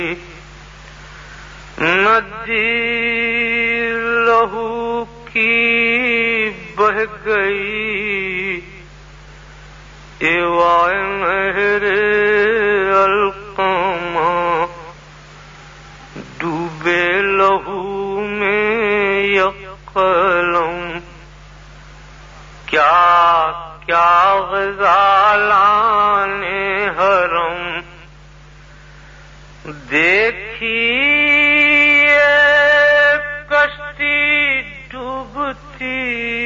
नदी लहू की बह गई, एवाए मेरे अलकमा डूबे लहू में यकलम। क्या क्या ग़ज़ालाने हरम, देखिए कश्ती डूबती